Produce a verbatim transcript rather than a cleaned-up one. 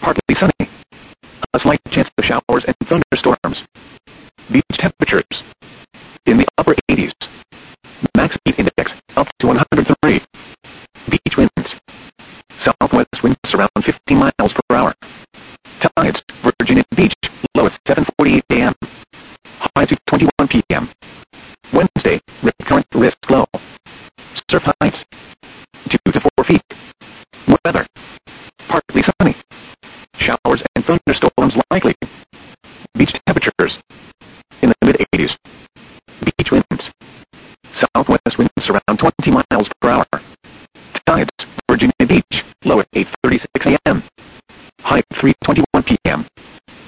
partly sunny. A slight chance of showers and thunderstorms. Beach temperatures in the upper eighties. Max heat index up to one hundred three. Beach winds. Southwest winds around fifteen miles per hour. Tides, Virginia Beach, low at seven forty-eight a m High to twenty-one p m Wednesday, rip current risk low. Surf heights